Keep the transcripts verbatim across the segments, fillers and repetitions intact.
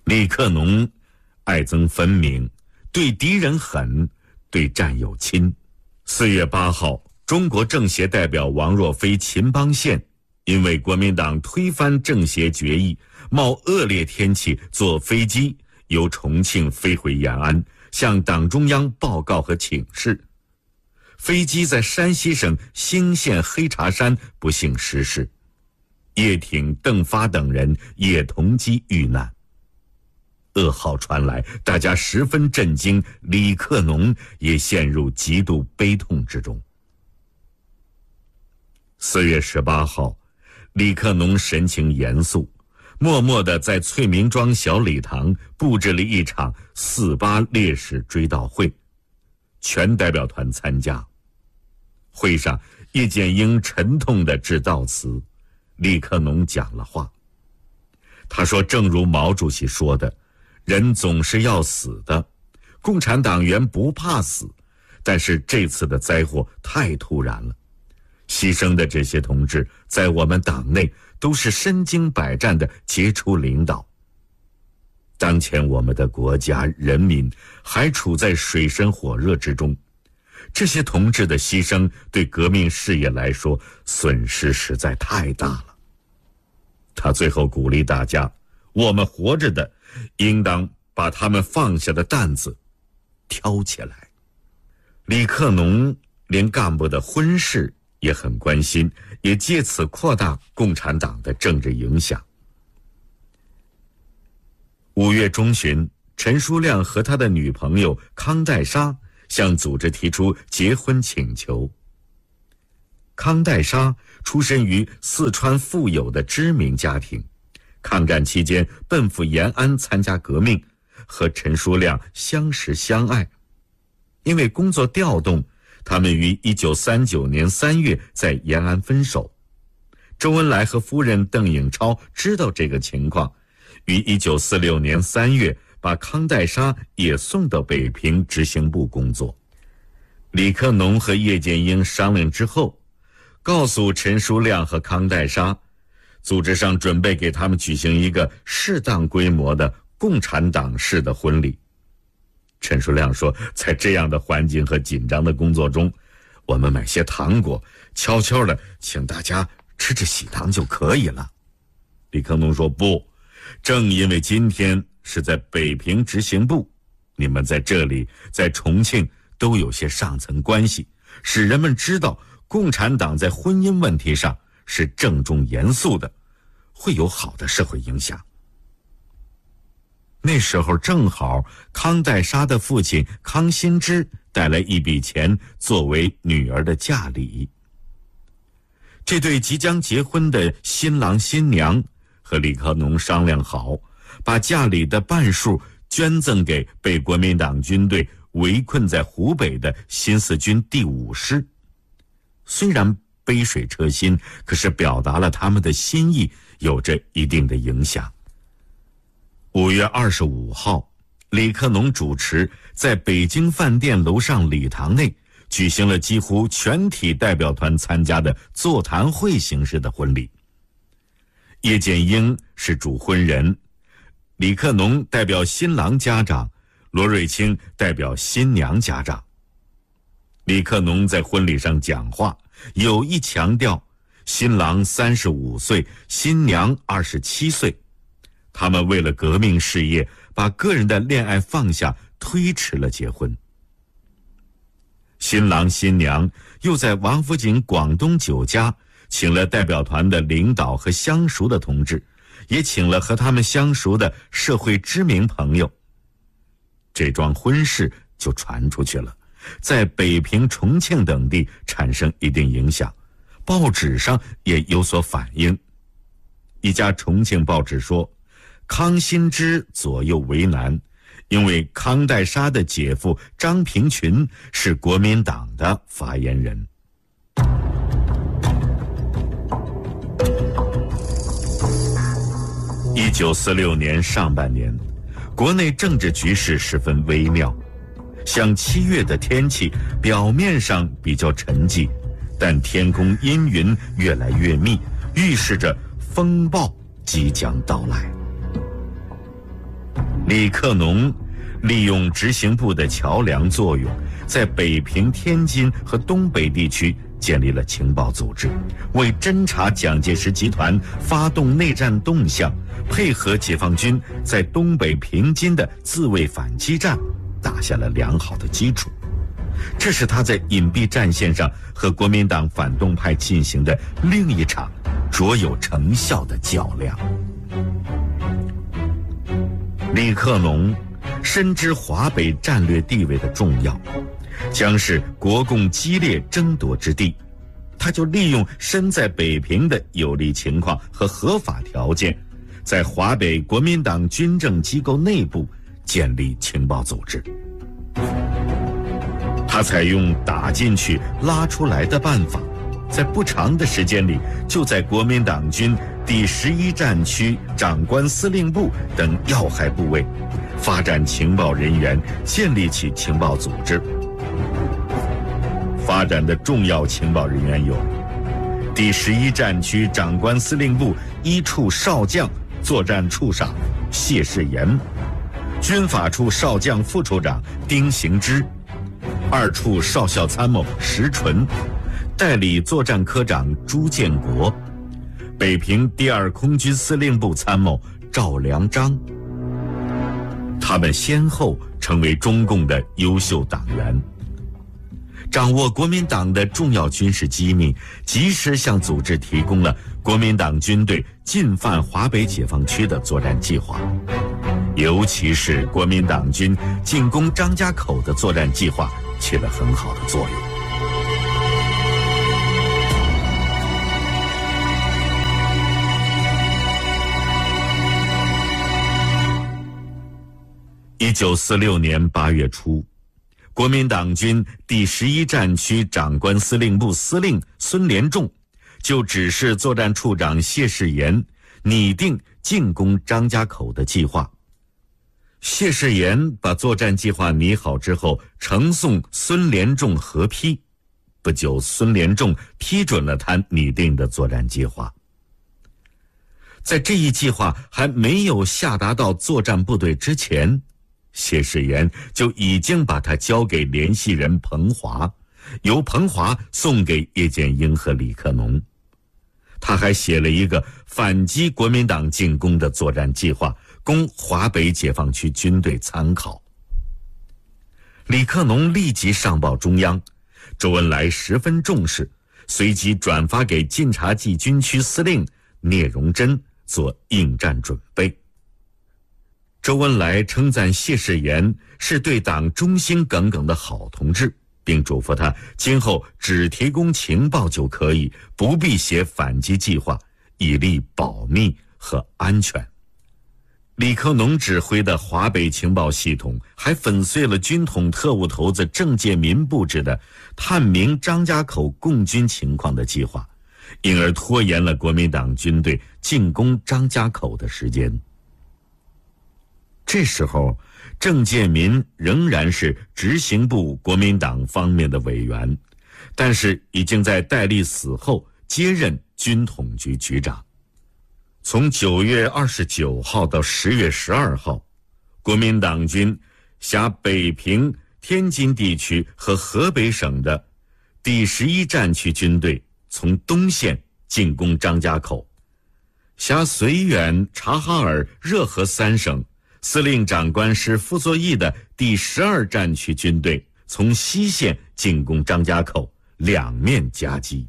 李克农爱憎分明，对敌人狠，对战友亲。四月八号，中国政协代表王若飞、秦邦宪因为国民党推翻政协决议，冒恶劣天气坐飞机由重庆飞回延安，向党中央报告和请示。飞机在山西省兴县黑茶山不幸失事，叶挺、邓发等人也同机遇难。噩耗传来，大家十分震惊，李克农也陷入极度悲痛之中。四月十八号，李克农神情严肃，默默地在翠明庄小礼堂布置了一场四八烈士追悼会，全代表团参加。会上，叶剑英沉痛地致悼词，李克农讲了话。他说，正如毛主席说的，人总是要死的，共产党员不怕死，但是这次的灾祸太突然了，牺牲的这些同志在我们党内都是身经百战的杰出领导。当前我们的国家人民还处在水深火热之中，这些同志的牺牲对革命事业来说损失实在太大了。他最后鼓励大家，我们活着的应当把他们放下的担子挑起来。李克农连干部的婚事也很关心，也借此扩大共产党的政治影响。五月中旬，陈书亮和他的女朋友康代莎向组织提出结婚请求。康代莎出身于四川富有的知名家庭，抗战期间奔赴延安参加革命，和陈书亮相识相爱。因为工作调动，他们于一九三九年三月在延安分手。周恩来和夫人邓颖超知道这个情况，于一九四六年三月把康代莎也送到北平执行部工作。李克农和叶剑英商量之后，告诉陈书亮和康代莎，组织上准备给他们举行一个适当规模的共产党式的婚礼。陈书亮说，在这样的环境和紧张的工作中，我们买些糖果，悄悄地请大家吃着喜糖就可以了。李克农说，不，正因为今天是在北平执行部，你们在这里，在重庆都有些上层关系，使人们知道共产党在婚姻问题上是郑重严肃的，会有好的社会影响。那时候正好康代莎的父亲康新之带来一笔钱作为女儿的嫁礼。这对即将结婚的新郎新娘和李克农商量好，把嫁礼的半数捐赠给被国民党军队围困在湖北的新四军第五师。虽然杯水车薪，可是表达了他们的心意，有着一定的影响。五月二十五号，李克农主持在北京饭店楼上礼堂内举行了几乎全体代表团参加的座谈会形式的婚礼。叶剑英是主婚人，李克农代表新郎家长，罗瑞卿代表新娘家长。李克农在婚礼上讲话，有意强调新郎三十五岁，新娘二十七岁，他们为了革命事业，把个人的恋爱放下，推迟了结婚。新郎新娘又在王府井广东酒家请了代表团的领导和相熟的同志，也请了和他们相熟的社会知名朋友。这桩婚事就传出去了，在北平、重庆等地产生一定影响，报纸上也有所反映。一家重庆报纸说，康新之左右为难，因为康代莎的姐夫张平群是国民党的发言人。一九四六年上半年，国内政治局势十分微妙，像七月的天气，表面上比较沉寂，但天空阴云越来越密，预示着风暴即将到来。 李克农利用执行部的桥梁作用，在北平、天津和东北地区建立了情报组织，为侦察蒋介石集团发动内战动向，配合解放军在东北平津的自卫反击战打下了良好的基础。这是他在隐蔽战线上和国民党反动派进行的另一场卓有成效的较量。李克农深知华北战略地位的重要，将是国共激烈争夺之地，他就利用身在北平的有利情况和合法条件，在华北国民党军政机构内部建立情报组织。他采用打进去拉出来的办法，在不长的时间里，就在国民党军第十一战区长官司令部等要害部位发展情报人员，建立起情报组织。发展的重要情报人员有第十一战区长官司令部一处少将作战处长谢世炎，军法处少将副处长丁行之，二处少校参谋石纯，代理作战科长朱建国，北平第二空军司令部参谋赵良章。他们先后成为中共的优秀党员，掌握国民党的重要军事机密，及时向组织提供了国民党军队进犯华北解放区的作战计划，尤其是国民党军进攻张家口的作战计划起了很好的作用。一九四六年八月初，国民党军第十一战区长官司令部司令孙连仲就指示作战处长谢世炎拟定进攻张家口的计划。谢世炎把作战计划拟好之后，呈送孙连仲核批。不久，孙连仲批准了他拟定的作战计划。在这一计划还没有下达到作战部队之前，谢世炎就已经把它交给联系人彭华，由彭华送给叶剑英和李克农。他还写了一个反击国民党进攻的作战计划，供华北解放区军队参考。李克农立即上报中央，周恩来十分重视，随即转发给晋察冀军区司令聂荣臻做应战准备。周恩来称赞谢世炎是对党忠心耿耿的好同志，并嘱咐他今后只提供情报就可以，不必写反击计划，以利保密和安全。李克农指挥的华北情报系统还粉碎了军统特务头子郑介民布置的探明张家口共军情况的计划，因而拖延了国民党军队进攻张家口的时间。这时候，郑介民仍然是执行部国民党方面的委员，但是已经在戴笠死后接任军统局局长。从九月二十九号到十月十二号，国民党军辖北平、天津地区和河北省的第十一战区军队从东线进攻张家口，辖绥远、察哈尔、热河三省司令长官是傅作义的第十二战区军队从西线进攻张家口，两面夹击。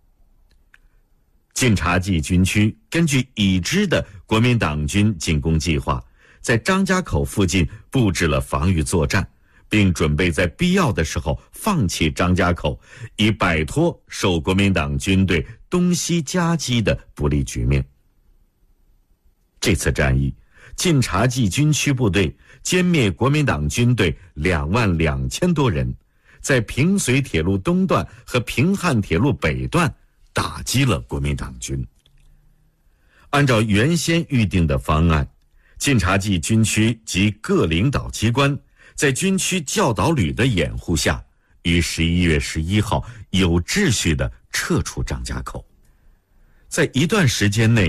晋察冀军区根据已知的国民党军进攻计划，在张家口附近布置了防御作战，并准备在必要的时候放弃张家口，以摆脱受国民党军队东西夹击的不利局面。这次战役，晋察冀军区部队歼灭国民党军队两万两千多人，在平绥铁路东段和平汉铁路北段打击了国民党军。按照原先预定的方案，晋察冀军区及各领导机关在军区教导旅的掩护下，于十一月十一号有秩序地撤出张家口。在一段时间内，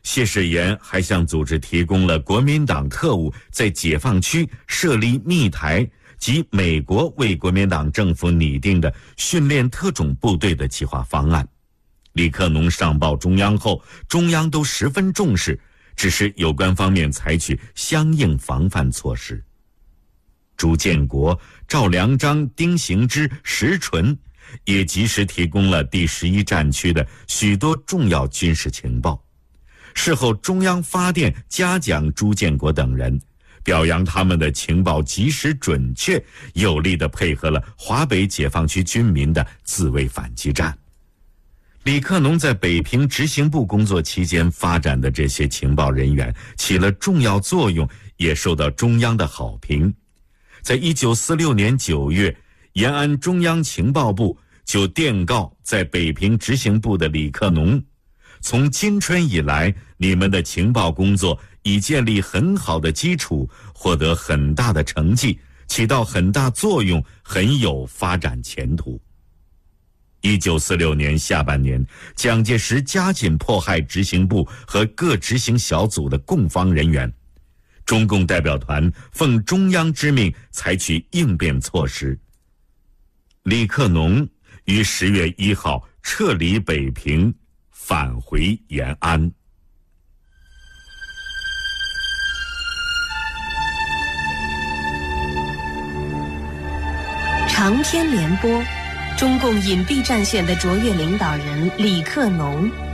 谢世炎还向组织提供了国民党特务在解放区设立密台及美国为国民党政府拟定的训练特种部队的计划方案。李克农上报中央后，中央都十分重视，只是有关方面采取相应防范措施。朱建国、赵良章、丁行之、石纯也及时提供了第十一战区的许多重要军事情报。事后中央发电嘉奖朱建国等人，表扬他们的情报及时准确，有力地配合了华北解放区军民的自卫反击战。李克农在北平执行部工作期间发展的这些情报人员起了重要作用，也受到中央的好评。在一九四六年九月，延安中央情报部就电告在北平执行部的李克农，从今春以来，你们的情报工作已建立很好的基础，获得很大的成绩，起到很大作用，很有发展前途。一九四六年下半年，蒋介石加紧迫害执行部和各执行小组的共方人员，中共代表团奉中央之命采取应变措施。李克农于十月一号撤离北平，返回延安。 长天联播，中共隐蔽战线的卓越领导人李克农